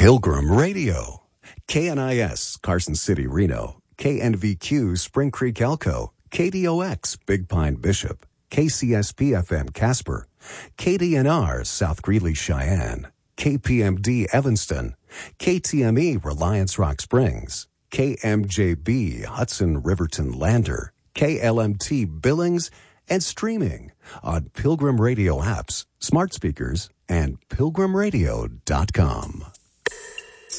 Pilgrim Radio. KNIS, Carson City, Reno. KNVQ, Spring Creek, Elko. KDOX, Big Pine, Bishop. KCSP-FM, Casper. KDNR, South Greeley, Cheyenne. KPMD, Evanston. KTME, Reliance Rock Springs. KMJB, Hudson, Riverton, Lander. KLMT, Billings, and streaming on Pilgrim Radio apps, smart speakers, and pilgrimradio.com.